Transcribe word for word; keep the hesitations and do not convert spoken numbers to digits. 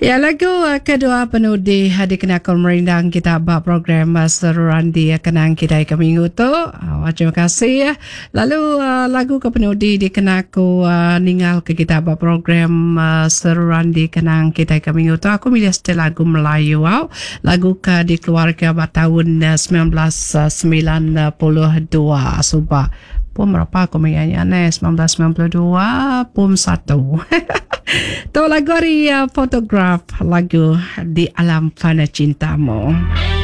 Ya, lagu uh, kedua penuh di Hadi Kenakul merindang kita buat program uh, seruan di uh, kenang kita ke minggu tu. Uh, terima kasih. Lalu uh, lagu ke penuh di Kenaku uh, ninggal ke kita buat program uh, seruan di kenang kita ke minggu tu. Aku milih setel lagu Melayu. Wow. Lagu ke di keluarga pada tahun uh, sembilan belas sembilan puluh dua. Subah. Pum berapa aku menyanyi? sembilan belas sembilan puluh dua. Pum satu. Tu lagu hari uh, fotograf lagu Di Alam Fana Cintamu.